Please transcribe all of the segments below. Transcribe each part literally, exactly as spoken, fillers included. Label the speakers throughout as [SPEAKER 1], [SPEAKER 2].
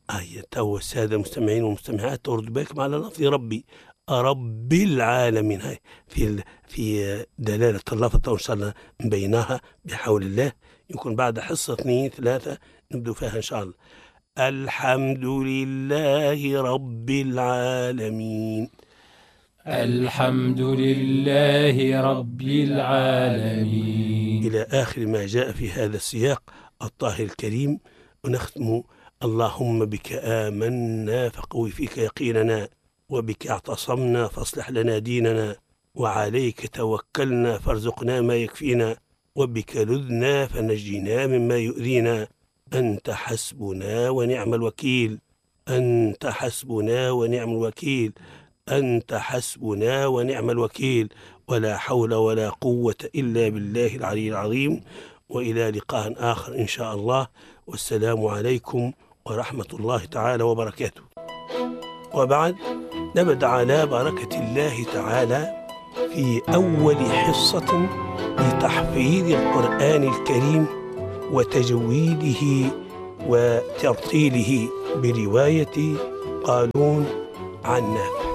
[SPEAKER 1] آية تو السادة المستمعين والمستمعات تردوا بالكم على لفظ ربي، رب العالمين. هاي في في دلالة اللفظ إن شاء الله نبيناها بحول الله، يكون بعد حصة اثنين ثلاثة نبدو فيها إن شاء الله. الحمد لله رب العالمين.
[SPEAKER 2] الحمد لله رب العالمين
[SPEAKER 1] إلى آخر ما جاء في هذا السياق الطاهر الكريم. ونختم: اللهم بك آمنا فقوي فيك يقيننا، وبك اعتصمنا فاصلح لنا ديننا، وعليك توكلنا فارزقنا ما يكفينا، وبك لذنا فنجينا مما يؤذينا، أنت حسبنا ونعم الوكيل، أنت حسبنا ونعم الوكيل، أنت حسبنا ونعم الوكيل، ولا حول ولا قوة إلا بالله العلي العظيم. وإلى لقاء آخر إن شاء الله، والسلام عليكم ورحمة الله تعالى وبركاته. وبعد نبدأ على بركة الله تعالى في أول حصة لتحفيظ القرآن الكريم وتجويده وترتيله برواية قالون عن نافع.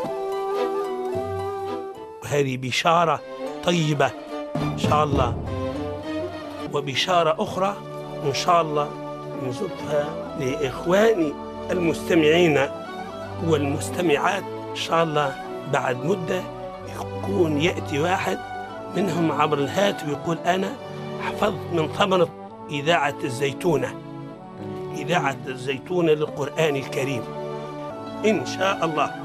[SPEAKER 1] وهذه بشارة طيبة إن شاء الله، وبشارة أخرى إن شاء الله نزدها لإخواني المستمعين والمستمعات إن شاء الله. بعد مدة يكون يأتي واحد منهم عبر الهاتف ويقول: أنا حفظت من ثمرة إذاعة الزيتونة، إذاعة الزيتونة للقرآن الكريم إن شاء الله.